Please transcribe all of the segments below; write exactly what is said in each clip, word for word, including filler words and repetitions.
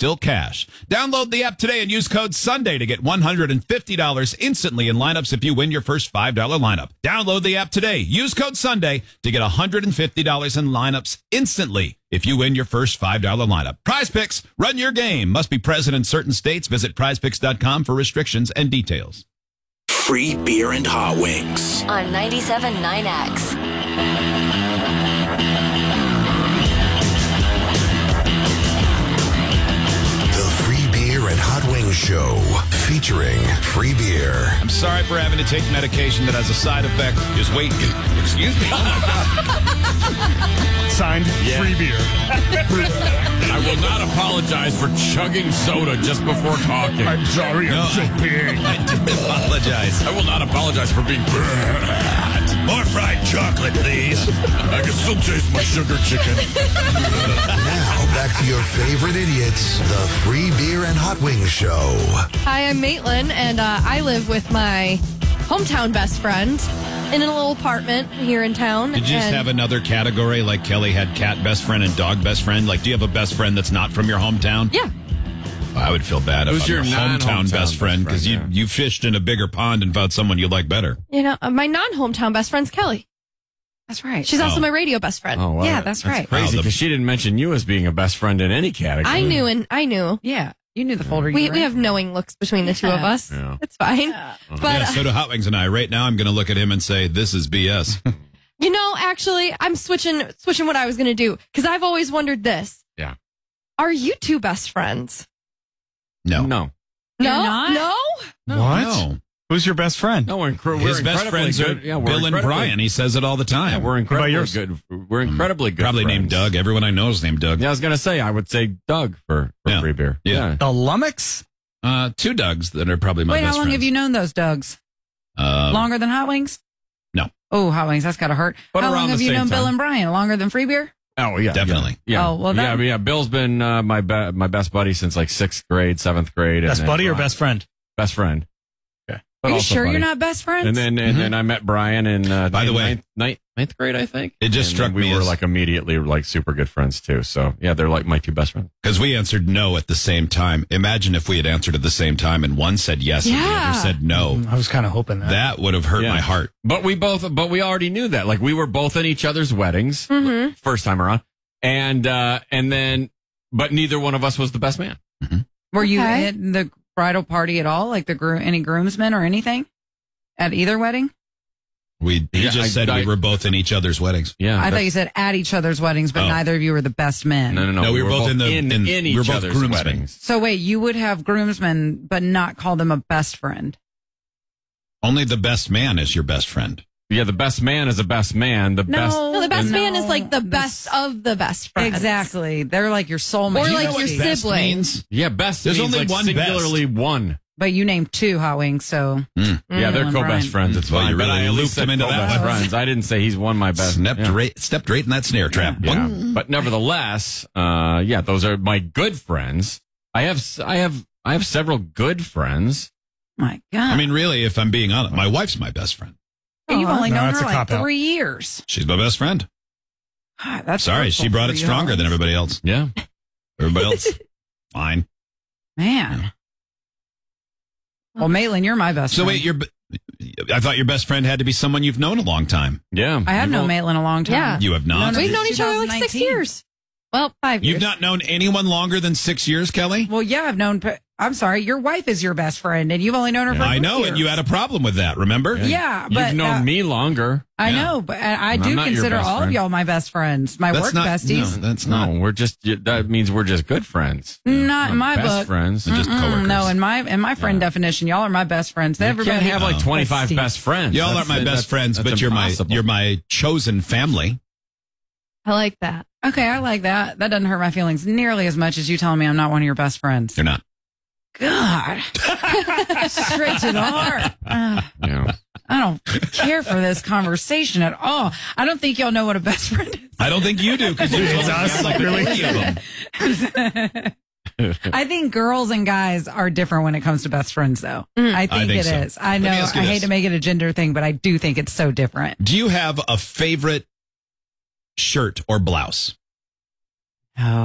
still cash. Download the app today and use code Sunday to get one hundred fifty dollars instantly in lineups if you win your first five dollars lineup. Download the app today. Use code Sunday to get one hundred fifty dollars in lineups instantly if you win your first five dollars lineup. Prize Picks, run your game. Must be present in certain states. Visit prize picks dot com for restrictions and details. Free beer and hot wings on ninety-seven point nine X. The Free Beer and Hot Wings Show featuring free beer. I'm sorry for having to take medication that has a side effect. Just wait. Excuse me. Oh my God. Signed, Yeah. free beer. I will not apologize for chugging soda just before talking. I'm sorry, No, I'm so big. I didn't apologize. I will not apologize for being bad. More fried chocolate, please. I can still taste my sugar chicken. Now, back to your favorite idiots, the Free Beer and Hot Wings Show. Hi, I'm Maitland, and uh, I live with my hometown best friend in a little apartment here in town. Did you just and have another category like Kelly had cat best friend and dog best friend? Like, do you have a best friend that's not from your hometown? Yeah. I would feel bad if Who's I'm your your hometown non-hometown best best friend because you, friend, you fished in a bigger pond and found someone you like better. You know, uh, my non-hometown best friend's Kelly. That's right. She's also Oh. my radio best friend. Oh, wow. Yeah, that's right. Crazy Wow, the- because she didn't mention you as being a best friend in any category. I knew, and I knew. Yeah, you knew the folder. You We were we in. have knowing looks between the two of Yeah. us. Yeah. It's fine. But yeah, uh, so do Hot Wings and I. Right now, I'm going to look at him and say, this is B S. you know, actually, I'm switching switching what I was going to do because I've always wondered this. Yeah. Are you two best friends? No. No. You're no, not? no. What? No. Who's your best friend? No, we're, incre- we're His best incredibly friends good. are Yeah, we're Bill and incredibly- Brian. He says it all the Yeah, time. we're incredibly yours? good. We're incredibly good. Probably friends. named Doug. Everyone I know is named Doug. Yeah, I was gonna say I would say Doug for, for Yeah. free beer. Yeah. The Lummox? Uh, two Dougs that are probably my Wait, best how long friends. have you known those Dougs? Uh, Longer than Hot Wings? No. Oh, Hot Wings, that's gotta hurt. But how long around have the you same known Bill time. and Brian? Longer than Free Beer? Oh yeah, Definitely. Yeah. Oh, well, yeah, that- but yeah. Bill's been uh, my be- my best buddy since like sixth grade, seventh grade. Best and then buddy or Brian- best friend? Best friend. Okay. But Are you also sure buddy. you're not best friends? And then and Mhm. then I met Brian in uh, By the in way- ninth, ninth, ninth grade, I think. It just And struck then we me were as- like immediately like super good friends too. So yeah, they're like my two best friends. Because we answered no at the same time. Imagine if we had answered at the same time and one said yes and the Yeah. other said no. I was kind of hoping that. That would have hurt Yeah. my heart. But we both, but we already knew that. Like we were both in each other's weddings Mm-hmm. first time around, and uh and then, but neither one of us was the best man. Were you Okay. at the bridal party at all? Like the gro- any groomsmen or anything at either wedding? We he Yeah, just I- said I- we were both in each other's weddings. Yeah, I thought that's- you said at each other's weddings, but Oh. neither of you were the best men. No, no, no. No, we were both in the- in, in- in we each were both other's groomsmen. weddings. So wait, you would have groomsmen, but not call them a best friend. Only the best man is your best friend. Yeah, the best man is the best man. The No. best. No, the best No. man is like the The best s- of the best friends. Exactly. They're like your soulmate. Or Do you like know your what best sibling. means? Yeah, best. There's means only like one best. singularly one. But you named two Hot Wings, so Yeah, Mm, they're and co-best Brian. friends. It's Well, fine. you but really I at least looped said him into co-best that. friends. I didn't say he's one of my best. Stepped, yeah. right, stepped right in that snare trap. Yeah, Boing. but nevertheless, uh, yeah, those are my good friends. I have, s- I have, I have several good friends. my God. I mean, really, if I'm being honest, my wife's my best friend. you've only No, known that's her a like cop-out. three years. She's my best friend. God, that's Sorry, hurtful she brought for it you, stronger Hot than Wings. everybody else. Yeah, Everybody else, fine. Man. Well, Maitland, you're my best So friend. wait, your I thought your best friend had to be someone you've known a long time. yeah. I have You've known all- Maitland a long time. Yeah. You have not. No, no, We've Since known each other like six twenty nineteen. years. Well, five years. You've not known anyone longer than six years, Kelly? Well, yeah, I've known. I'm sorry, your wife is your best friend, and you've only known her for. I three know, years. and you had a problem with that, remember? Yeah, You've but known uh, me longer. I Yeah. know, but I, I And do I'm not your consider best all of friend. y'all my best friends, my That's work not, besties. No, that's not. No, we're just. That means we're just good friends. Not in my best book. friends. Just Mm-mm, coworkers. No, in my in my friend Yeah. definition, y'all are my best friends. You Everybody can't have like Oh. twenty-five Besties. best friends. Y'all That's- aren't my that's- best friends, that's but you're impossible. my you're my chosen family. I like that. Okay, I like that. That doesn't hurt my feelings nearly as much as you telling me I'm not one of your best friends. You're not. God, straight to the heart. Uh, Yeah. I don't care for this conversation at all. I don't think y'all know what a best friend is. I don't think you do because you It's told us, us like really? three of them. I think girls and guys are different when it comes to best friends, though. I think, think it so. is. I Let me know. I ask you hate this. to make it a gender thing, but I do think it's so different. Do you have a favorite shirt or blouse? Oh,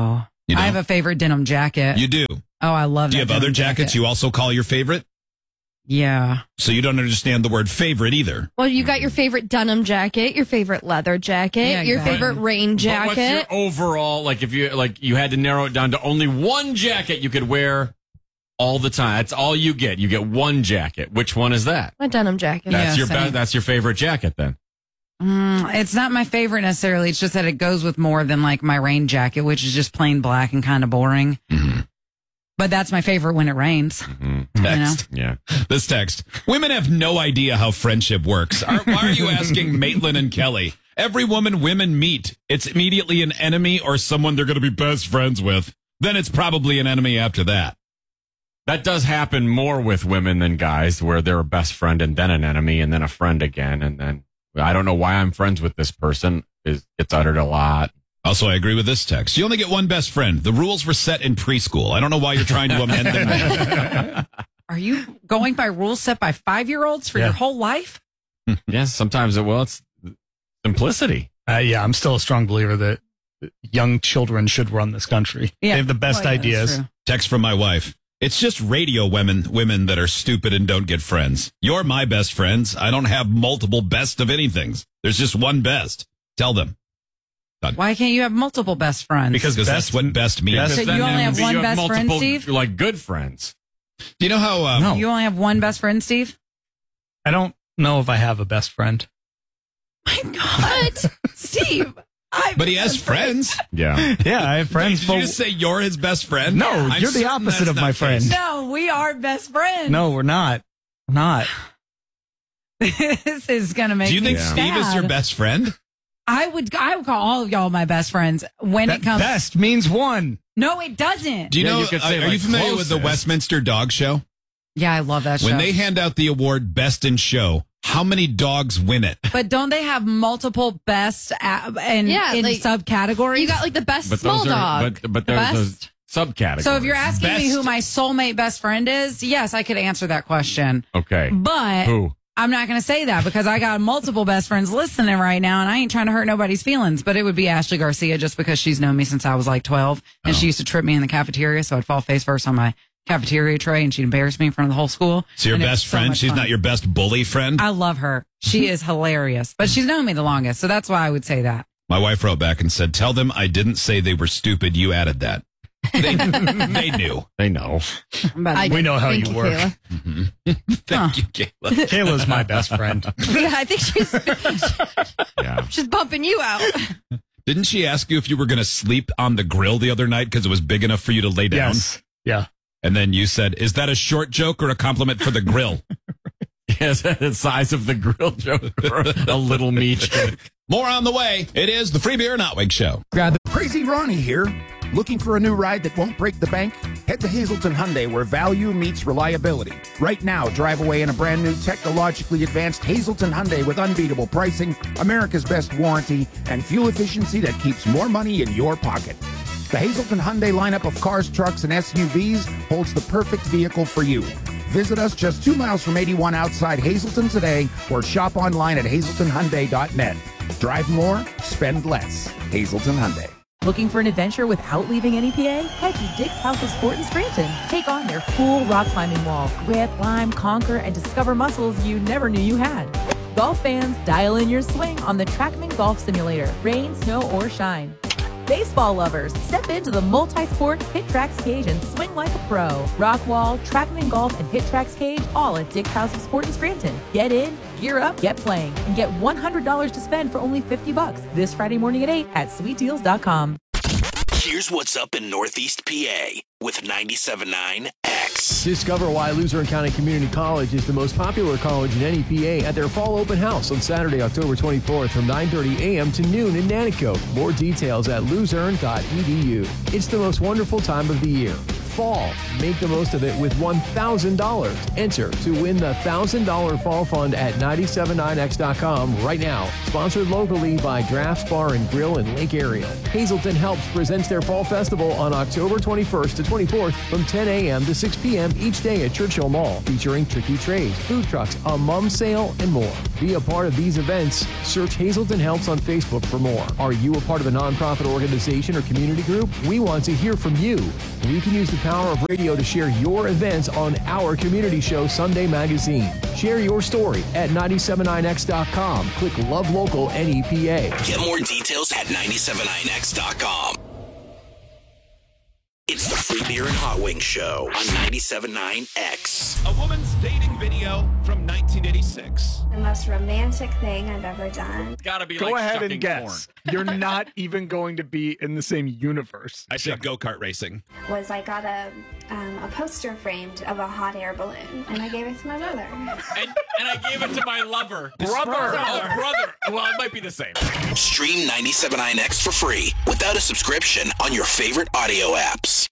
You know? I have a favorite denim jacket. You do. Oh, I love. Do you that have other denim jackets jacket. you also call your favorite? Yeah. So you don't understand the word favorite either. Well, you got your favorite denim jacket, your favorite leather jacket, Yeah, your exactly. favorite rain But what's your jacket. overall, like if you like you had to narrow it down to only one jacket you could wear all the time. That's all you get. You get one jacket. Which one is that? My denim jacket. Yeah. That's your same. be- that's your favorite jacket then. Mm, it's not my favorite necessarily. It's just that it goes with more than like my rain jacket, which is just plain black and kind of boring. Mm-hmm. But that's my favorite when it rains. Text. Yeah. This text. Women have no idea how friendship works. Are, why are you asking Maitland and Kelly? Every woman women meet, it's immediately an enemy or someone they're going to be best friends with. Then it's probably an enemy after that. That does happen more with women than guys, where they're a best friend and then an enemy and then a friend again. And then I don't know why I'm friends with this person. Is It's uttered a lot. Also, I agree with this text. You only get one best friend. The rules were set in preschool. I don't know why you're trying to amend them now. Are you going by rules set by five year olds for Yeah. your whole life? Yes, sometimes it will. It's simplicity. Uh, yeah, I'm still a strong believer that young children should run this country. Yeah. They have the best Well, yeah, that's ideas. true. Text from my wife. It's just radio women women that are stupid and don't get friends. You're my best friends. I don't have multiple best of anythings. There's just one best. Tell them. Why can't you have multiple best friends? Because Because best- that's what best means. best- So Then you only that have would be one you best friend, multiple, Steve? Like good friends. Do you know how... Um, No. You only have one best friend, Steve? I don't know if I have a best friend. My God. Steve. I But he has friends. Yeah. Yeah, I have friends. Did you but- just say you're his best friend? No, I'm you're the certain opposite that's of not my the friend. case. No, we are best friends. no, we're not. We're not. This is going to make Do you me think Yeah. Steve is sad. your best friend? I would I would call all of y'all my best friends when That it comes. best means one. No, it doesn't. Do you Yeah, know, you could are, say, are you like, familiar with the closest. Westminster Dog Show? Yeah, I love that show. When they hand out the award Best in Show, how many dogs win it? but don't they have multiple best a- and Yeah, in like, subcategories? You got like the best But small those are, dog. but, but The there's those best. subcategories. so if you're asking me Best- who my soulmate best friend is, yes, I could answer that question. Okay. But Who? I'm not going to say that because I got multiple best friends listening right now, and I ain't trying to hurt nobody's feelings. But it would be Ashley Garcia just because she's known me since I was like twelve, and Oh. she used to trip me in the cafeteria, so I'd fall face first on my cafeteria tray, and she'd embarrass me in front of the whole school. So your And it was best so friend, much she's fun. not your best bully friend? I love her. She is hilarious, but she's known me the longest, so that's why I would say that. My wife wrote back and said, tell them I didn't say they were stupid. You added that. They, they knew. They know. I'm about to- I- We know how Thank you you, work. Kayla. Thank you, Kayla. Kayla's my best friend. Yeah, I think she's Yeah. she's bumping you out. Didn't she ask you if you were going to sleep on the grill the other night because it was big enough for you to lay down? Yes. Yeah. And then you said, is that a short joke or a compliment for the grill? Yes, the size of the grill joke or a little meat joke. More on the way. It is the Free Beer and Hot Wing Show. Crazy Ronnie here. Looking for a new ride that won't break the bank? Head to Hazelton Hyundai, where value meets reliability. Right now, drive away in a brand new technologically advanced Hazelton Hyundai with unbeatable pricing, America's best warranty, and fuel efficiency that keeps more money in your pocket. The Hazelton Hyundai lineup of cars, trucks, and S U Vs holds the perfect vehicle for you. Visit us just two miles from eighty-one outside Hazelton today, or shop online at hazelton hyundai dot net. Drive more, spend less. Hazelton Hyundai. Looking for an adventure without leaving N E P A? Head to Dick's House of Sport in Scranton. Take on their full rock climbing wall. Grip, climb, conquer, and discover muscles you never knew you had. Golf fans, dial in your swing on the Trackman Golf Simulator. Rain, snow, or shine. Baseball lovers, step into the multi-sport Hit Tracks cage and swing like a pro. Rock wall, Trackman Golf, and Hit Tracks cage, all at Dick's House of Sport in Scranton. Get in, gear up, get playing, and get one hundred dollars to spend for only fifty bucks this Friday morning at eight at sweet deals dot com. Here's what's up in Northeast P A with ninety-seven point nine X. Discover why Luzerne County Community College is the most popular college in N E P A at their fall open house on Saturday, October twenty-fourth from nine thirty a.m. to noon in Nanticoke. More details at luzerne dot e d u. It's the most wonderful time of the year. fall. Make the most of it with one thousand dollars. Enter to win the one thousand dollars Fall Fund at nine seven nine x dot com right now. Sponsored locally by Drafts Bar and Grill in Lake Ariel. Hazelton Helps presents their Fall Festival on October twenty-first to twenty-fourth from ten a.m. to six p.m. each day at Churchill Mall, featuring tricky trays, food trucks, a mum sale, and more. Be a part of these events. Search Hazelton Helps on Facebook for more. Are you a part of a nonprofit organization or community group? We want to hear from you. We can use the power of radio to share your events on our community show, Sunday Magazine. Share your story at nine seven nine x dot com. Click Love Local N E P A. Get more details at nine seven nine x dot com. It's the Free Beer and Hot Wings Show on ninety-seven point nine X. A woman's dating video from nineteen eighty-six. The most romantic thing I've ever done. It's gotta be Go like ahead and shucking guess. corn. You're not even going to be in the same universe. I said go-kart racing. Was I got a um, a poster framed of a hot air balloon, and I gave it to my brother. And, and I gave it to my lover. Brother. Oh, brother. Well, it might be the same. Stream ninety-seven point nine X for free without a subscription on your favorite audio apps.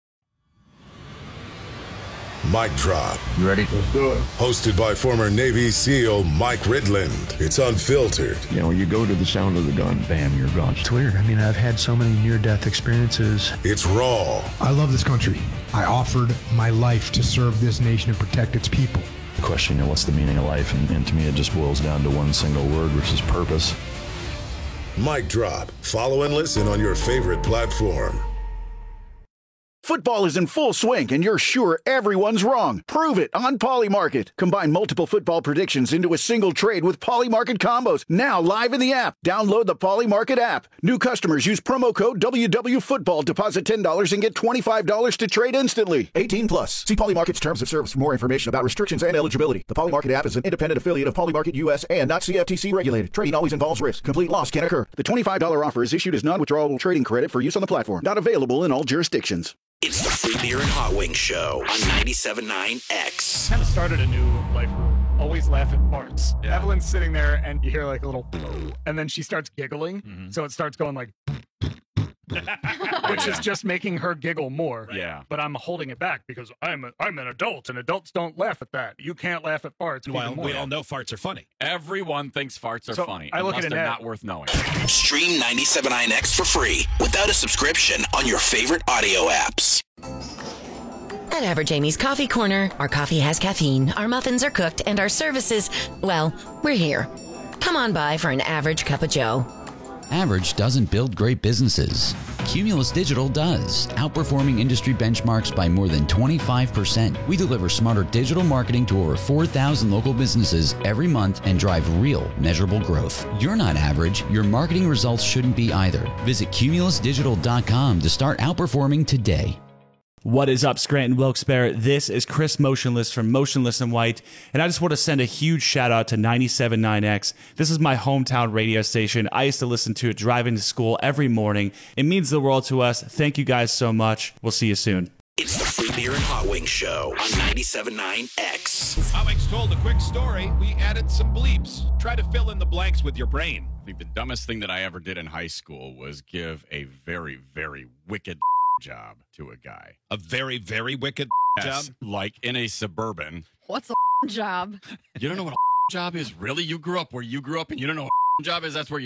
Mic Drop. You ready? Let's do it. Hosted by former Navy SEAL Mike Ridland. It's unfiltered. You know, you go to the sound of the gun, bam, you're gone. It's weird. I mean, I've had so many near-death experiences. It's raw. I love this country. I offered my life to serve this nation and protect its people. The question, you know, what's the meaning of life? And, and to me, it just boils down to one single word, which is purpose. Mic Drop. Follow and listen on your favorite platform. Football is in full swing, and you're sure everyone's wrong. Prove it on Polymarket. Combine multiple football predictions into a single trade with Polymarket combos. Now live in the app. Download the Polymarket app. New customers use promo code W W Football. Deposit ten dollars and get twenty-five dollars to trade instantly. eighteen plus. See Polymarket's terms of service for more information about restrictions and eligibility. The Polymarket app is an independent affiliate of Polymarket U S and not C F T C regulated. Trading always involves risk. Complete loss can occur. The twenty-five dollars offer is issued as non-withdrawable trading credit for use on the platform. Not available in all jurisdictions. It's the Free Beer and Hot Wings Show on ninety-seven point nine X. Kind of started a new life rule. Always laugh at farts. Yeah. Evelyn's sitting there and you hear like a little, and then she starts giggling. Mm-hmm. So it starts going like, which is just making her giggle more. Right. Yeah. But I'm holding it back because I'm a, I'm an adult and adults don't laugh at that. You can't laugh at farts. Well, we all know farts are funny. Everyone thinks farts are so funny. I look unless at they're Annette. not worth knowing. Stream ninety-seven point nine X for free without a subscription on your favorite audio apps. At Average Amy's Coffee Corner, our coffee has caffeine, our muffins are cooked, and our services, well, we're here. Come on by for an average cup of joe. Average doesn't build great businesses. Cumulus Digital does, outperforming industry benchmarks by more than twenty-five percent. We deliver smarter digital marketing to over four thousand local businesses every month and drive real, measurable growth. You're not average. Your marketing results shouldn't be either. Visit cumulus digital dot com to start outperforming today. What is up, Scranton Wilkes-Barre? This is Chris Motionless from Motionless and White, and I just want to send a huge shout out to ninety-seven point nine X. This is my hometown radio station. I used to listen to it driving to school every morning. It means the world to us. Thank you guys so much. We'll see you soon. It's the Free Beer and Hot Wings Show on ninety-seven point nine X. Hot Wings told a quick story. We added some bleeps. Try to fill in the blanks with your brain. I think the dumbest thing that I ever did in high school was give a very, very wicked job to a guy. A very, very wicked yes, job? Like in a Suburban. What's a job? You don't know what a job is? Really? You grew up where you grew up and you don't know what a job is? That's where you...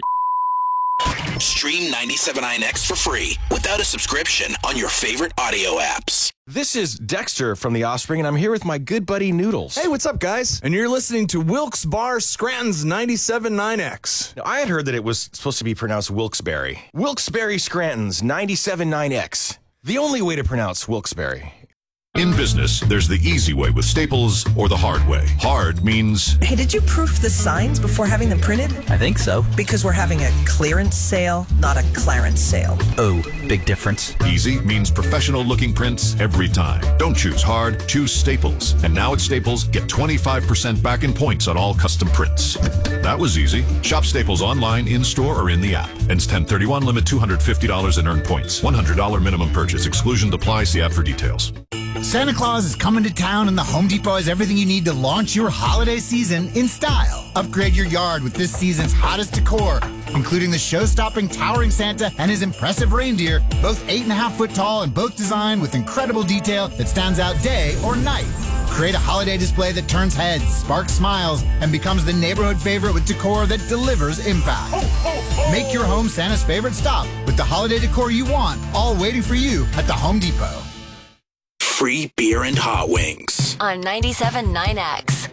Stream ninety-seven point nine X for free without a subscription on your favorite audio apps. This is Dexter from The Offspring, and I'm here with my good buddy Noodles. Hey, what's up, guys? And you're listening to Wilkes-Barre Scranton's ninety-seven point nine X. Now, I had heard that it was supposed to be pronounced Wilkes-Barre. Wilkes-Barre Scranton's ninety-seven point nine X. The only way to pronounce Wilkes-Barre. In business, there's the easy way with Staples or the hard way. Hard means... Hey, did you proof the signs before having them printed? I think so. Because we're having a clearance sale, not a clarence sale. Oh, big difference. Easy means professional-looking prints every time. Don't choose hard, choose Staples. And now at Staples, get twenty-five percent back in points on all custom prints. That was easy. Shop Staples online, in-store, or in the app. Ends ten thirty-one, limit two hundred fifty dollars and earn points. one hundred dollars minimum purchase. Exclusion applies. See app for details. Santa Claus is coming to town, and the Home Depot has everything you need to launch your holiday season in style. Upgrade your yard with this season's hottest decor, including the show-stopping towering Santa and his impressive reindeer, both eight and a half foot tall and both designed with incredible detail that stands out day or night. Create a holiday display that turns heads, sparks smiles, and becomes the neighborhood favorite with decor that delivers impact. Make your home Santa's favorite stop with the holiday decor you want, all waiting for you at the Home Depot. Free beer and hot wings. On ninety-seven point nine X.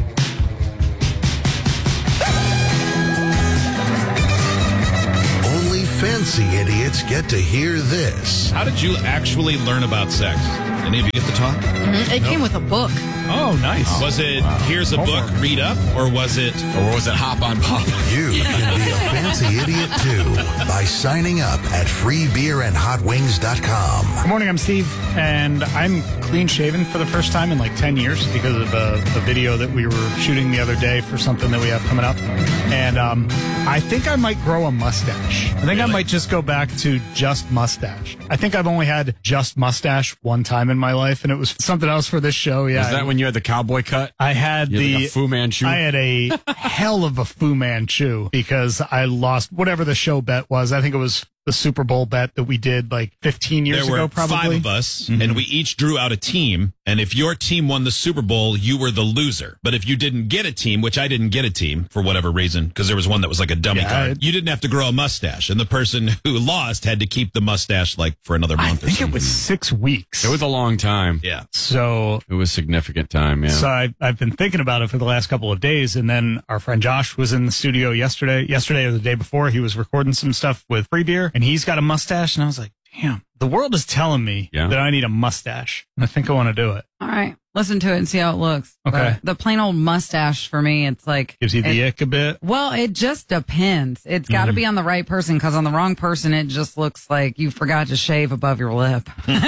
Only fancy idiots get to hear this. How did you actually learn about sex? Any of you get the talk? Mm-hmm. It Nope. came with a book. Oh, nice. Was it, here's a book, read up, or was it... Or was it hop on pop? You can be a fancy idiot too by signing up at free beer and hot wings dot com. Good morning, I'm Steve, and I'm clean shaven for the first time in like ten years because of a, a video that we were shooting the other day for something that we have coming up. And um, I think I might grow a mustache. I think I might just go back to just mustache. I think I've only had just mustache one time in my life, and it was something else for this show. Yeah, Was that when you had the cowboy cut? I had You had the like a Fu Manchu? I had a hell of a Fu Manchu because I lost whatever the show bet was. I think it was the Super Bowl bet that we did like fifteen years there ago, were probably. five of us, Mhm. and we each drew out a team. And if your team won the Super Bowl, you were the loser. But if you didn't get a team, which I didn't get a team for whatever reason, because there was one that was like a dummy Yeah, card, it- you didn't have to grow a mustache. And the person who lost had to keep the mustache like for another I month or think something. it was six weeks. It was a long time. Yeah. So It was significant time, yeah. So I, I've been thinking about it for the last couple of days, and then our friend Josh was in the studio yesterday, yesterday or the day before. He was recording some stuff with Free Beer, and he's got a mustache, and I was like, damn, the world is telling me Yeah. that I need a mustache, and I think I want to do it. All right. Listen to it and see how it looks. Okay. The, the plain old mustache for me, it's like. Gives you the it- ick a bit. Well, it just depends. It's got to Mhm. be on the right person, because on the wrong person, it just looks like you forgot to shave above your lip.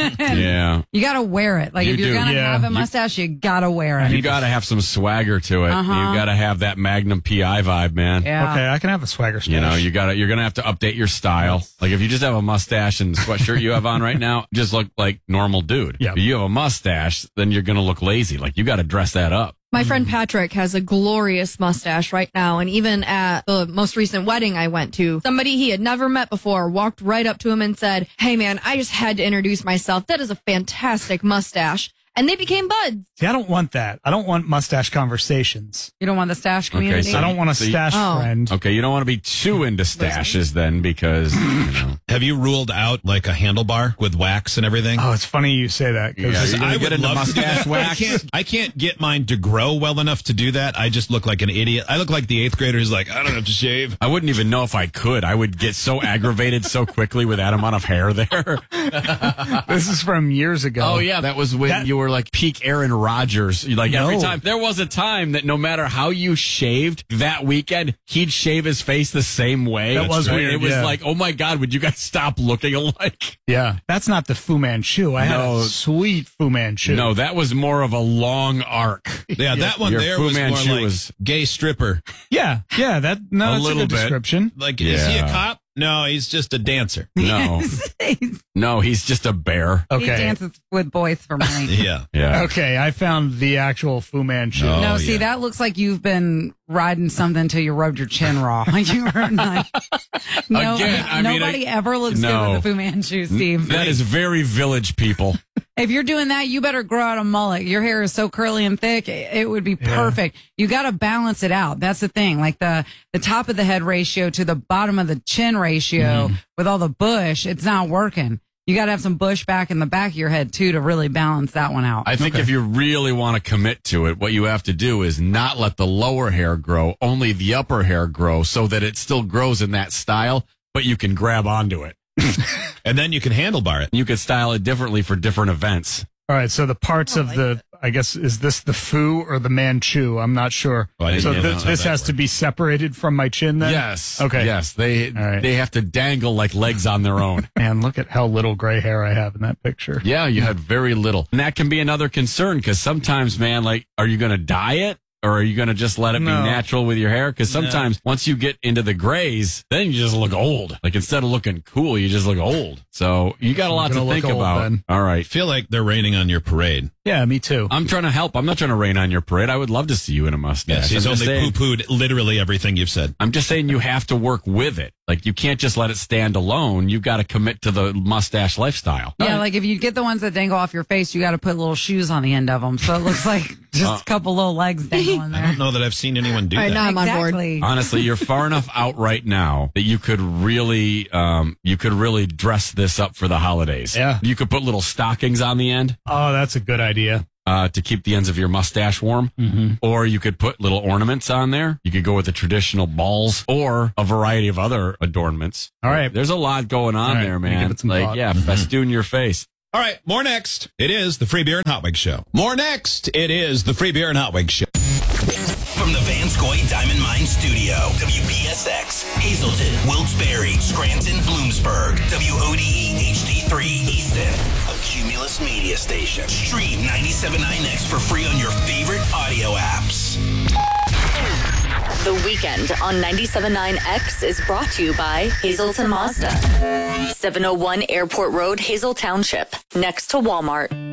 Yeah. You got to wear it. Like You if you're do. going to Yeah. have a You- mustache, you got to wear it. You got to have some swagger to it. Uh-huh. You got to have that Magnum P I vibe, man. Yeah. Okay, I can have a swagger stash. You know, you got to you're going to have to update your style. Like if you just have a mustache and the sweatshirt you have on right now, just look like normal dude. Yeah. If you have a mustache, then you're going to look lazy. Like you got to dress that up. My friend Patrick has a glorious mustache right now. And even at the most recent wedding I went to, somebody he had never met before walked right up to him and said, "Hey, man, I just had to introduce myself. That is a fantastic mustache." And they became buds. See, I don't want that. I don't want mustache conversations. You don't want the stash community? I don't want a so you- stash Oh. friend. Okay, you don't want to be too into stashes then because, you know. Have you ruled out like a handlebar with wax and everything? Oh, it's funny you say that. 'cause Yeah, you're gonna I get would into love to do mustache that. I wax? can't, I can't get mine to grow well enough to do that. I just look like an idiot. I look like the eighth grader who's like, I don't have to shave. I wouldn't even know if I could. I would get so aggravated so quickly with that amount of hair there. This is from years ago. Oh yeah, that was when That- you were like peak Aaron Rodgers. Like every No. time, there was a time that no matter how you shaved that weekend, he'd shave his face the same way. That was right? weird, It was yeah. like, oh my god, would you guys stop looking alike? Yeah, that's not the Fu Manchu. I had No. a sweet Fu Manchu. No, that was more of a long arc. Yeah, that one Your there Fu was Manchu more like was- gay stripper. Yeah, yeah, that no, A that's little a good bit. description. Like, is he a Yeah. cop? No, he's just a dancer. No, no, he's just a bear. He Okay, dances with boys for money. Yeah. Yeah. okay, I found the actual Fu Manchu. Oh, no, see, yeah. that looks like you've been riding something until you rubbed your chin raw. Like you were not. No, Again, I mean, nobody I- ever looks No. good with a Fu Manchu, Steve. That is very village people. If you're doing that, you better grow out a mullet. Your hair is so curly and thick, it it would be perfect. You got to balance it out. That's the thing. Like the, the top of the head ratio to the bottom of the chin ratio with all the bush, it's not working. You got to have some bush back in the back of your head too to really balance that one out. I think if you really want to commit to it, what you have to do is not let the lower hair grow, only the upper hair grow so that it still grows in that style, but you can grab onto it. And then you can handlebar it. You could style it differently for different events. All right, so the parts of the, I guess, is this the Fu or the Manchu? I'm not sure. Oh, I didn't so know this, how this that has to be separated from my chin then? Yes. Okay. Yes. They All right. they have to dangle like legs on their own. Man, look at how little gray hair I have in that picture. Yeah, you had very little. And that can be another concern because sometimes, man, like, are you going to dye it? or are you going to just let it No. be natural with your hair? Because No. sometimes once you get into the grays, then you just look old. Like instead of looking cool, you just look old. So you got a lot You're to gonna think look old about. then. All right. Feel like they're raining on your parade. Yeah, me too. I'm trying to help. I'm not trying to rain on your parade. I would love to see you in a mustache. Yes, he's I'm just only saying- poo-pooed literally everything you've said. I'm just saying you have to work with it. Like you can't just let it stand alone. You've got to commit to the mustache lifestyle. Yeah, like if you get the ones that dangle off your face, you got to put little shoes on the end of them, so it looks like just Uh, a couple little legs dangling I there. don't know that I've seen anyone do All right, that. now I'm on board. Exactly. Honestly, you're far enough out right now that you could really, um, you could really dress this up for the holidays. Yeah. You could put little stockings on the end. Oh, that's a good idea. Uh, to keep the ends of your mustache warm. Mhm. Or you could put little ornaments on there. You could go with the traditional balls or a variety of other adornments. All right. There's a lot going on All right, there, let me give man. it some Like, thought. yeah, festoon your face. All right, more next. It is the Free Beer and Hot Wings Show. More next. It is the Free Beer and Hot Wings Show. From the Vanscoy Diamond Mine Studio, W P S X, Hazleton, Wilkes-Barre, Scranton, Bloomsburg, W O D E H D three, Easton, a Cumulus media station. Stream ninety-seven point nine X for free on your favorite audio apps. The Weekend on ninety-seven point nine X is brought to you by Hazelton Mazda. seven oh one Airport Road, Hazel Township, next to Walmart.